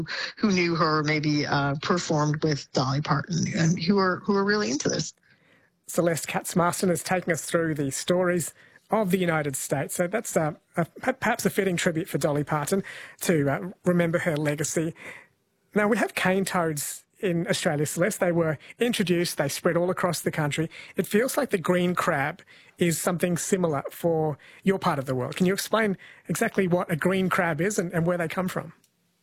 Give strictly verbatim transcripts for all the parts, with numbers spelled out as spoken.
who knew her, maybe uh, performed with Dolly Parton, and who are who are really into this. Celeste Katz-Marston is taking us through the stories of the United States. So that's uh, a, perhaps a fitting tribute for Dolly Parton to uh, remember her legacy. Now, we have cane toads in Australia, Celeste. They were introduced, they spread all across the country. It feels like the green crab is something similar for your part of the world. Can you explain exactly what a green crab is and, and where they come from?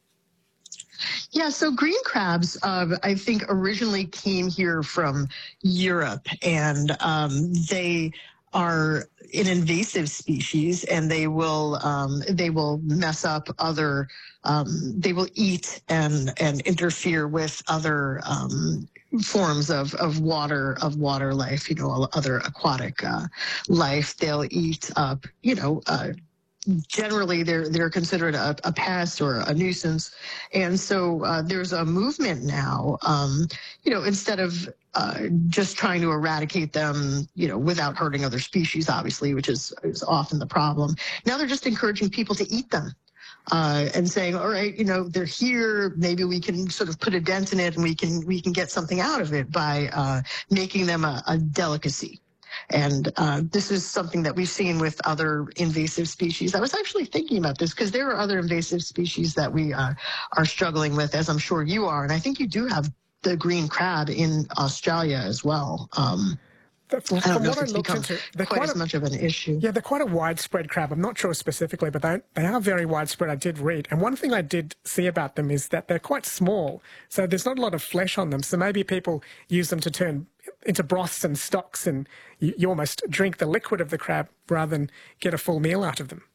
Yeah, so green crabs, uh, I think, originally came here from Europe, and um, they are an invasive species, and they will um, they will mess up other. Um, they will eat and and interfere with other um, forms of, of water of water life. You know, other aquatic uh, life. They'll eat up. You know. Uh, Generally, they're they're considered a, a pest or a nuisance, and so uh, there's a movement now. Um, you know, instead of uh, just trying to eradicate them, you know, without hurting other species, obviously, which is is often the problem. Now they're just encouraging people to eat them. Uh, and saying, all right, you know, they're here. Maybe we can sort of put a dent in it, and we can we can get something out of it by uh, making them a, a delicacy. And uh, this is something that we've seen with other invasive species. I was actually thinking about this because there are other invasive species that we uh, are struggling with, as I'm sure you are. And I think you do have the green crab in Australia as well. Um, From I don't know what if it's I looked become into, quite, quite as a, much of an issue. Yeah, they're quite a widespread crab. I'm not sure specifically, but they, they are very widespread. I did read. And one thing I did see about them is that they're quite small. So there's not a lot of flesh on them. So maybe people use them to turn into broths and stocks, and you, you almost drink the liquid of the crab rather than get a full meal out of them.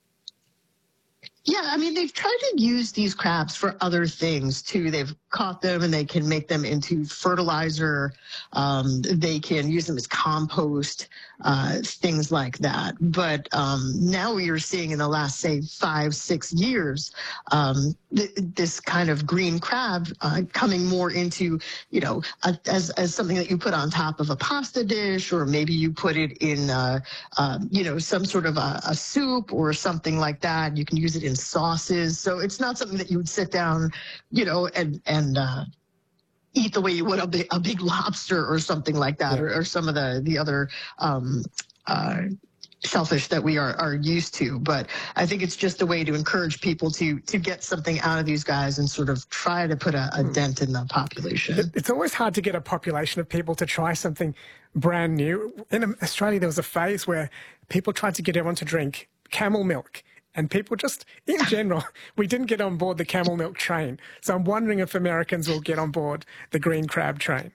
Yeah, I mean, they've tried to use these crabs for other things, too. They've caught them, and they can make them into fertilizer. Um, they can use them as compost, uh, things like that. But um, now we are seeing in the last, say, five, six years, um, th this kind of green crab uh, coming more into, you know, a, as, as something that you put on top of a pasta dish, or maybe you put it in, uh, uh, you know, some sort of a, a soup or something like that. You can use it in sauces. So it's not something that you would sit down, you know, and and uh, eat the way you would a big, a big lobster or something like that, yeah. or, or some of the the other um, uh, shellfish that we are are used to. But I think it's just a way to encourage people to to get something out of these guys and sort of try to put a, a dent in the population. It's always hard to get a population of people to try something brand new. In Australia, there was a phase where people tried to get everyone to drink camel milk. And people just, in general, we didn't get on board the camel milk train. So I'm wondering if Americans will get on board the green crab train.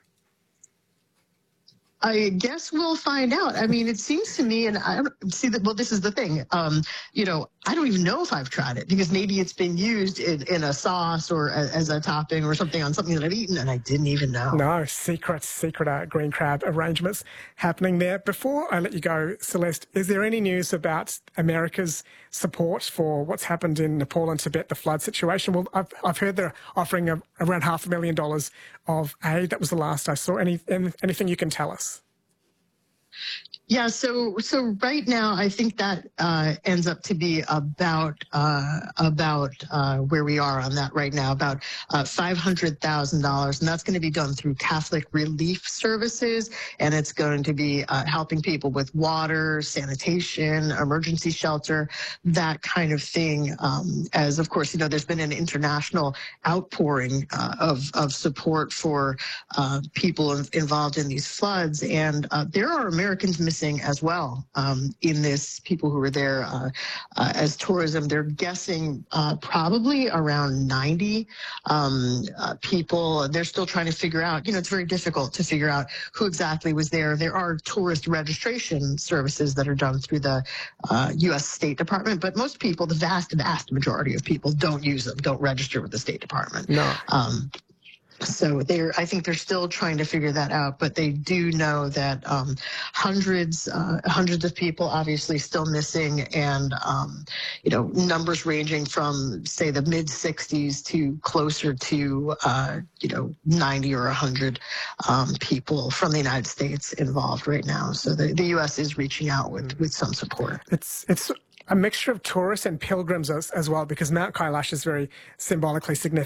I guess we'll find out. I mean, it seems to me, and I don't see that. Well, this is the thing. Um, you know, I don't even know if I've tried it, because maybe it's been used in, in a sauce or a, as a topping or something on something that I've eaten, and I didn't even know. No, secret, secret uh, green crab arrangements happening there. Before I let you go, Celeste, is there any news about America's support for what's happened in Nepal and Tibet, the flood situation? Well, I've, I've heard they're offering a, around half a million dollars of aid. That was the last I saw. Any, anything you can tell us? Yeah, so so right now, I think that uh, ends up to be about uh, about uh, where we are on that right now, about uh, five hundred thousand dollars, and that's going to be done through Catholic Relief Services, and it's going to be uh, helping people with water, sanitation, emergency shelter, that kind of thing. Um, as of course, you know, there's been an international outpouring uh, of of support for uh, people involved in these floods, and uh, there are Americans missing as well um, in this, people who were there uh, uh, as tourism. They're guessing uh, probably around ninety um, uh, people. They're still trying to figure out, you know, it's very difficult to figure out who exactly was there. There are tourist registration services that are done through the uh, U S State Department, but most people, the vast, vast majority of people don't use them, don't register with the State Department. No. Um, So they're, I think they're still trying to figure that out, but they do know that um, hundreds, uh, hundreds of people obviously still missing, and um, you know, numbers ranging from, say, the mid sixties to closer to uh, you know, ninety or one hundred um, people from the United States involved right now. So the, the U S is reaching out with with some support. It's it's a mixture of tourists and pilgrims as, as well, because Mount Kailash is very symbolically significant.